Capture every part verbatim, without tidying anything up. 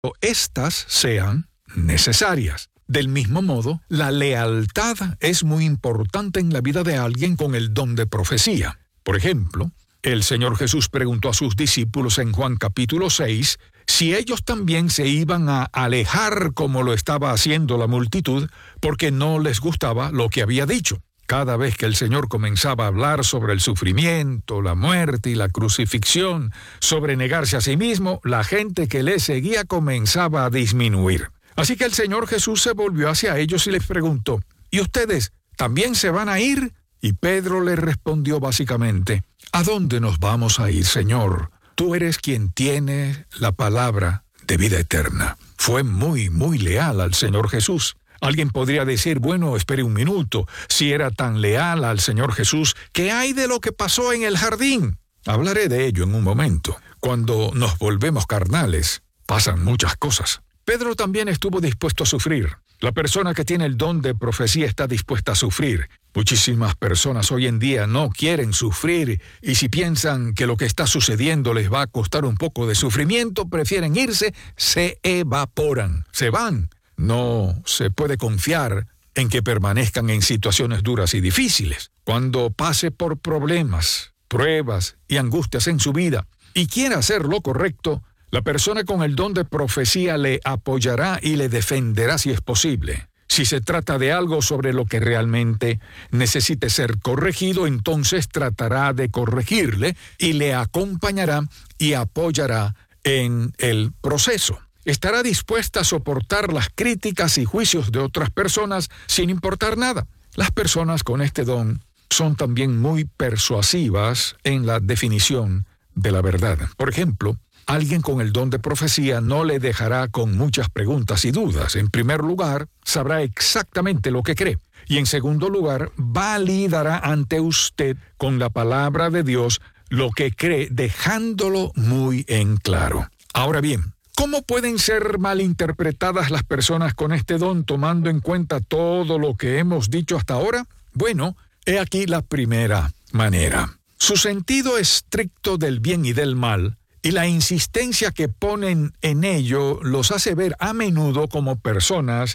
éstas sean necesarias. Del mismo modo, la lealtad es muy importante en la vida de alguien con el don de profecía. Por ejemplo, el Señor Jesús preguntó a sus discípulos en Juan capítulo seis si ellos también se iban a alejar como lo estaba haciendo la multitud porque no les gustaba lo que había dicho. Cada vez que el Señor comenzaba a hablar sobre el sufrimiento, la muerte y la crucifixión, sobre negarse a sí mismo, la gente que le seguía comenzaba a disminuir. Así que el Señor Jesús se volvió hacia ellos y les preguntó, ¿y ustedes también se van a ir? Y Pedro le respondió básicamente, ¿a dónde nos vamos a ir, Señor? Tú eres quien tiene la palabra de vida eterna. Fue muy, muy leal al Señor Jesús. Alguien podría decir, bueno, espere un minuto, si era tan leal al Señor Jesús, ¿qué hay de lo que pasó en el jardín? Hablaré de ello en un momento. Cuando nos volvemos carnales, pasan muchas cosas. Pedro también estuvo dispuesto a sufrir. La persona que tiene el don de profecía está dispuesta a sufrir. Muchísimas personas hoy en día no quieren sufrir y si piensan que lo que está sucediendo les va a costar un poco de sufrimiento, prefieren irse, se evaporan, se van. No se puede confiar en que permanezcan en situaciones duras y difíciles. Cuando pase por problemas, pruebas y angustias en su vida y quiera hacer lo correcto, la persona con el don de profecía le apoyará y le defenderá si es posible. Si se trata de algo sobre lo que realmente necesite ser corregido, entonces tratará de corregirle y le acompañará y apoyará en el proceso. Estará dispuesta a soportar las críticas y juicios de otras personas sin importar nada. Las personas con este don son también muy persuasivas en la definición de la verdad. Por ejemplo, alguien con el don de profecía no le dejará con muchas preguntas y dudas. En primer lugar, sabrá exactamente lo que cree. Y en segundo lugar, validará ante usted con la palabra de Dios lo que cree, dejándolo muy en claro. Ahora bien, ¿cómo pueden ser malinterpretadas las personas con este don tomando en cuenta todo lo que hemos dicho hasta ahora? Bueno, he aquí la primera manera. Su sentido estricto del bien y del mal y la insistencia que ponen en ello los hace ver a menudo como personas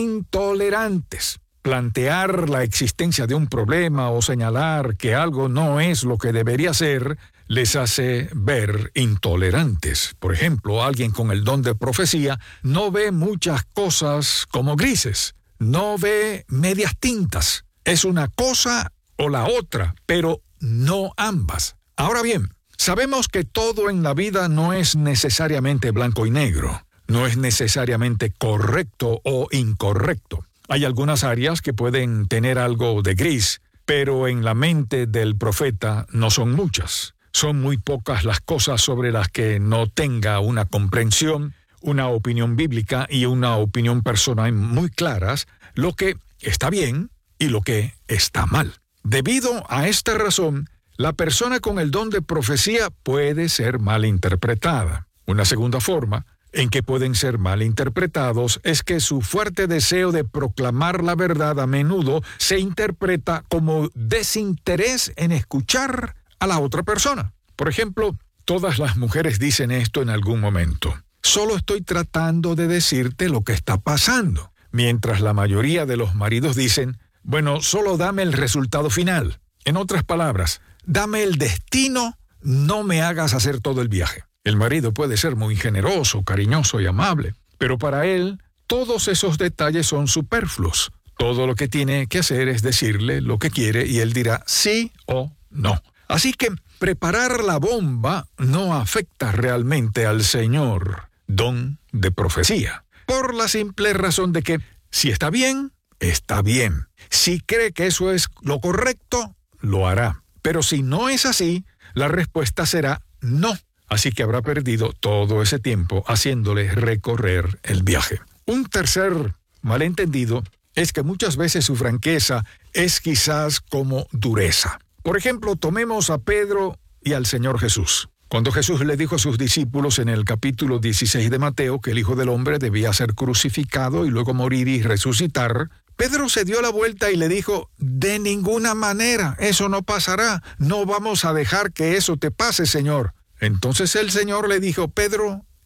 intolerantes. Plantear la existencia de un problema o señalar que algo no es lo que debería ser les hace ver intolerantes. Por ejemplo, alguien con el don de profecía no ve muchas cosas como grises, no ve medias tintas. Es una cosa o la otra, pero no ambas. Ahora bien, sabemos que todo en la vida no es necesariamente blanco y negro, no es necesariamente correcto o incorrecto. Hay algunas áreas que pueden tener algo de gris, pero en la mente del profeta no son muchas. Son muy pocas las cosas sobre las que no tenga una comprensión, una opinión bíblica y una opinión personal muy claras, lo que está bien y lo que está mal. Debido a esta razón, la persona con el don de profecía puede ser malinterpretada. Una segunda forma en que pueden ser malinterpretados es que su fuerte deseo de proclamar la verdad a menudo se interpreta como desinterés en escuchar a la otra persona. Por ejemplo, todas las mujeres dicen esto en algún momento. Solo estoy tratando de decirte lo que está pasando. Mientras la mayoría de los maridos dicen, bueno, solo dame el resultado final. En otras palabras, dame el destino, no me hagas hacer todo el viaje. El marido puede ser muy generoso, cariñoso y amable, pero para él todos esos detalles son superfluos. Todo lo que tiene que hacer es decirle lo que quiere y él dirá sí o no. Así que preparar la bomba no afecta realmente al Señor, don de profecía, por la simple razón de que si está bien, está bien. Si cree que eso es lo correcto, lo hará. Pero si no es así, la respuesta será no. Así que habrá perdido todo ese tiempo haciéndole recorrer el viaje. Un tercer malentendido es que muchas veces su franqueza es quizás como dureza. Por ejemplo, tomemos a Pedro y al Señor Jesús. Cuando Jesús le dijo a sus discípulos en el capítulo dieciséis de Mateo que el Hijo del Hombre debía ser crucificado y luego morir y resucitar, Pedro se dio la vuelta y le dijo, de ninguna manera, eso no pasará, no vamos a dejar que eso te pase, Señor. Entonces el Señor le dijo, Pedro,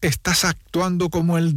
estás actuando como el